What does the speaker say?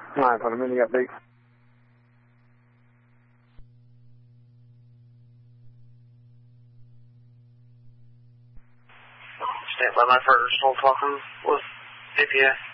Alright, put him in the update. Stand by my first, talking with APA.